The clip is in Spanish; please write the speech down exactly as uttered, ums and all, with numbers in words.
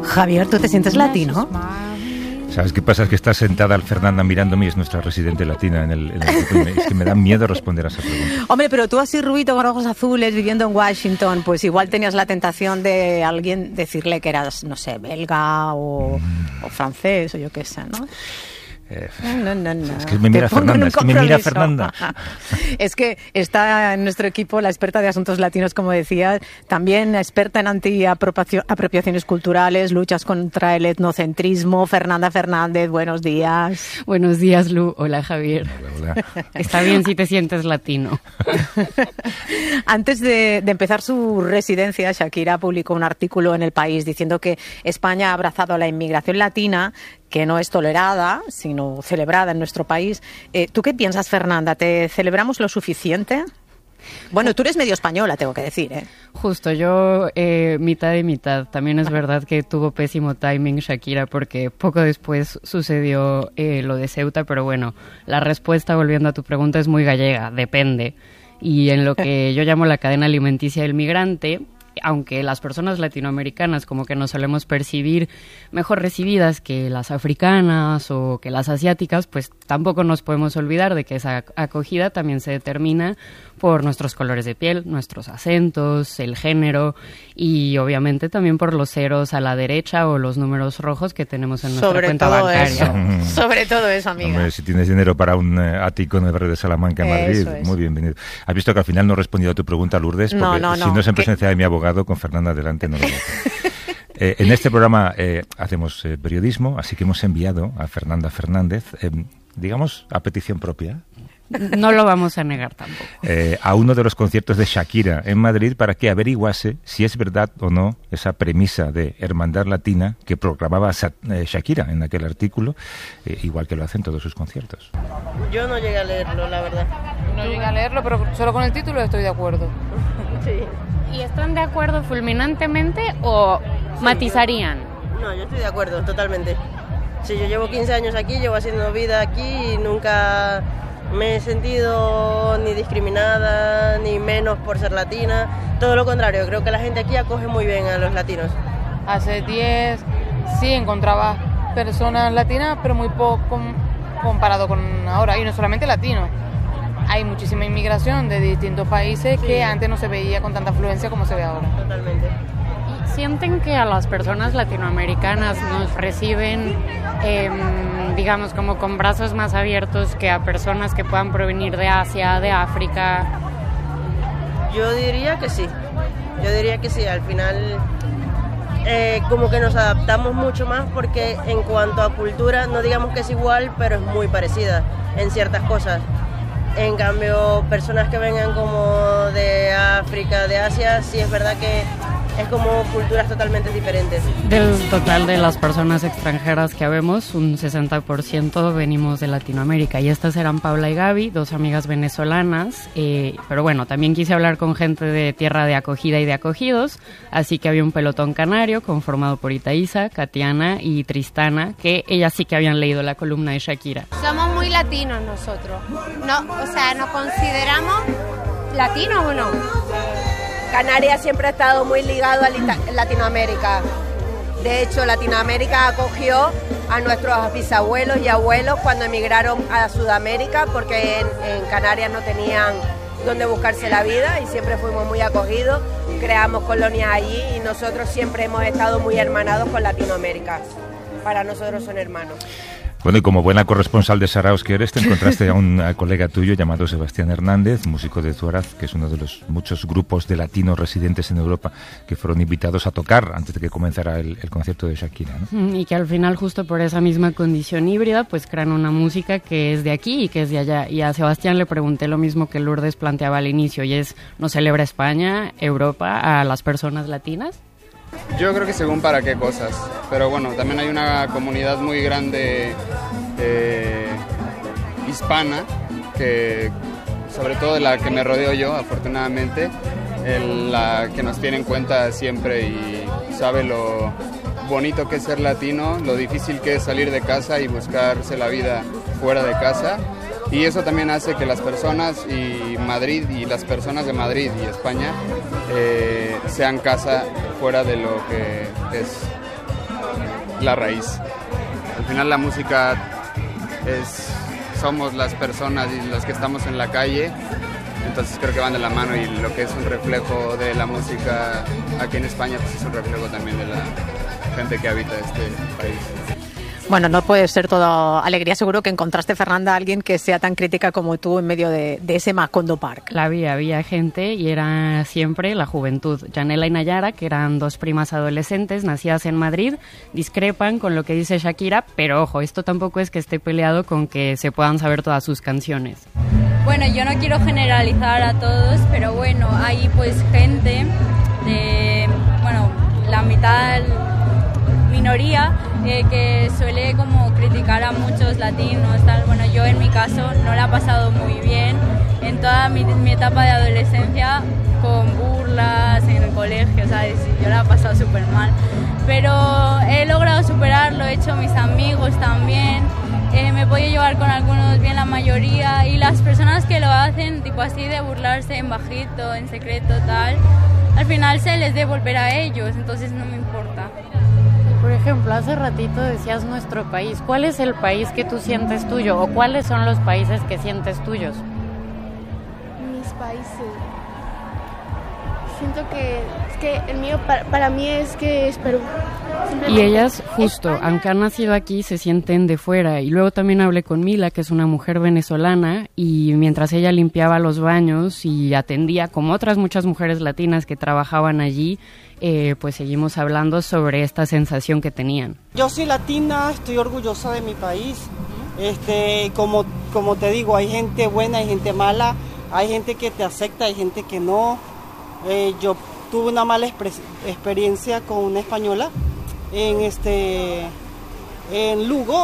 Javier, ¿tú te sientes latino? ¿Sabes qué pasa? Es que está sentada Fernanda mirándome y es nuestra residente latina en el, en el... Es que me da miedo responder a esa pregunta. Hombre, pero tú así rubito con ojos azules viviendo en Washington, pues igual tenías la tentación de alguien decirle que eras, no sé, belga o, mm. o francés o yo qué sé, ¿no? Eh, no, no, no. Es que me mira Fernanda, es que me mira Fernanda. Es que está en nuestro equipo la experta de asuntos latinos, como decía, también experta en antiapropiaciones culturales, luchas contra el etnocentrismo. Fernanda Fernández, buenos días. Buenos días, Lu. Hola, Javier. Hola, hola. Está bien si te sientes latino. Antes de, de empezar su residencia, Shakira publicó un artículo en El País diciendo que España ha abrazado la inmigración latina, que no es tolerada, sino celebrada en nuestro país. Eh, ¿Tú qué piensas, Fernanda? ¿Te celebramos lo suficiente? Bueno, tú eres medio española, tengo que decir, ¿eh? Justo, yo eh, mitad y mitad. También es verdad que tuvo pésimo timing Shakira porque poco después sucedió eh, lo de Ceuta, pero bueno, la respuesta, volviendo a tu pregunta, es muy gallega, depende. Y en lo que yo llamo la cadena alimenticia del migrante, aunque las personas latinoamericanas como que nos solemos percibir mejor recibidas que las africanas o que las asiáticas, pues tampoco nos podemos olvidar de que esa acogida también se determina por nuestros colores de piel, nuestros acentos, el género y obviamente también por los ceros a la derecha o los números rojos que tenemos en nuestra Sobre cuenta todo bancaria. Eso. Sobre todo eso, amiga. Hombre, si tienes dinero para un uh, ático en el barrio de Salamanca, en Madrid, es. muy bienvenido. ¿Has visto que al final no he respondido a tu pregunta, Lourdes? Porque no, no, si no. no es en ¿Qué? presencia de mi abogado, con Fernanda delante no lo voy a hacer. eh, En este programa eh, hacemos eh, periodismo, así que hemos enviado a Fernanda Fernández, eh, digamos, a petición propia, No lo vamos a negar tampoco. Eh, a uno de los conciertos de Shakira en Madrid para que averiguase si es verdad o no esa premisa de hermandad latina que proclamaba eh, Shakira en aquel artículo, eh, igual que lo hacen todos sus conciertos. Yo no llegué a leerlo, la verdad. No llegué a leerlo, pero solo con el título estoy de acuerdo. Sí. ¿Y están de acuerdo fulminantemente o sí, matizarían? Yo, no, yo estoy de acuerdo, totalmente. Sí, yo llevo quince años aquí, llevo haciendo vida aquí y nunca me he sentido ni discriminada, ni menos por ser latina. Todo lo contrario, creo que la gente aquí acoge muy bien a los latinos. Hace diez, sí, encontraba personas latinas, pero muy poco comparado con ahora. Y no solamente latinos. Hay muchísima inmigración de distintos países sí. que antes no se veía con tanta afluencia como se ve ahora. Totalmente. ¿Y sienten que a las personas latinoamericanas nos reciben, eh, digamos, como con brazos más abiertos que a personas que puedan provenir de Asia, de África? Yo diría que sí. Yo diría que sí. Al final, eh, como que nos adaptamos mucho más porque en cuanto a cultura, no digamos que es igual, pero es muy parecida en ciertas cosas. En cambio, personas que vengan como de África, de Asia, sí es verdad que es como culturas totalmente diferentes. Del total de las personas extranjeras que habemos, un sesenta por ciento venimos de Latinoamérica. Y estas eran Paula y Gaby, dos amigas venezolanas. Eh, pero bueno, también quise hablar con gente de tierra de acogida y de acogidos. Así que había un pelotón canario conformado por Itaísa, Katiana y Tristana, que ellas sí que habían leído la columna de Shakira. Somos muy latinos nosotros. No, o sea, ¿nos consideramos latinos o no? Canarias siempre ha estado muy ligado a Latinoamérica. De hecho, Latinoamérica acogió a nuestros bisabuelos y abuelos cuando emigraron a Sudamérica porque en, en Canarias no tenían dónde buscarse la vida y siempre fuimos muy acogidos. Creamos colonias allí y nosotros siempre hemos estado muy hermanados con Latinoamérica. Para nosotros son hermanos. Bueno, y como buena corresponsal de Saraos que eres, te encontraste a un a colega tuyo llamado Sebastián Hernández, músico de Zuaraz, que es uno de los muchos grupos de latinos residentes en Europa que fueron invitados a tocar antes de que comenzara el, el concierto de Shakira, ¿no? Y que al final, justo por esa misma condición híbrida, pues crean una música que es de aquí y que es de allá. Y a Sebastián le pregunté lo mismo que Lourdes planteaba al inicio, y es, ¿no celebra España, Europa, a las personas latinas? Yo creo que según para qué cosas, pero bueno, también hay una comunidad muy grande eh, hispana, que sobre todo de la que me rodeo yo, afortunadamente, el, la que nos tiene en cuenta siempre y sabe lo bonito que es ser latino, lo difícil que es salir de casa y buscarse la vida fuera de casa. Y eso también hace que las personas y Madrid y las personas de Madrid y España eh, sean casa fuera de lo que es la raíz. Al final la música es, somos las personas y los que estamos en la calle, entonces creo que van de la mano, y lo que es un reflejo de la música aquí en España pues es un reflejo también de la gente que habita este país. Bueno, no puede ser todo alegría. Seguro que encontraste, Fernanda, a alguien que sea tan crítica como tú en medio de, de ese Macondo Park. La había, había gente y era siempre la juventud. Yanela y Nayara, que eran dos primas adolescentes nacidas en Madrid, discrepan con lo que dice Shakira, pero ojo, esto tampoco es que esté peleado con que se puedan saber todas sus canciones. Bueno, yo no quiero generalizar a todos, pero bueno, hay pues gente de, bueno, la mitad... minoría eh, que suele como criticar a muchos latinos, tal. Bueno, yo en mi caso no la he pasado muy bien en toda mi, mi etapa de adolescencia, con burlas en el colegio, ¿sabes? Yo la he pasado súper mal, pero he logrado superarlo, he hecho mis amigos también, eh, me he podido llevar con algunos bien, la mayoría, y las personas que lo hacen tipo así de burlarse en bajito, en secreto, tal, al final se les debe volver a ellos, entonces no me importa. Por ejemplo, hace ratito decías nuestro país. ¿Cuál es el país que tú sientes tuyo? ¿O cuáles son los países que sientes tuyos? Mis países. Siento que es que el mío para, para mí es que es Perú. Y ellas, justo, España, aunque han nacido aquí, se sienten de fuera. Y luego también hablé con Mila, que es una mujer venezolana, y mientras ella limpiaba los baños y atendía, como otras muchas mujeres latinas que trabajaban allí, eh, pues seguimos hablando sobre esta sensación que tenían. Yo soy latina, estoy orgullosa de mi país. Este, como, como te digo, hay gente buena, hay gente mala, hay gente que te acepta, hay gente que no. Eh, yo tuve una mala expre- experiencia con una española en este en Lugo.